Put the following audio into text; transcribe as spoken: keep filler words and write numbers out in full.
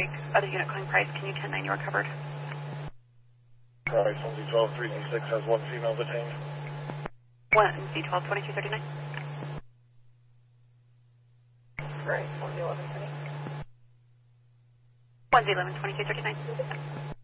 Other unit calling price, can you ten nine, you are covered. Price one Z twelve three Z six has one female detained. one Z twelve twenty-two thirty-nine. Right, one Z eleven twenty. one Z eleven twenty-two thirty-nine.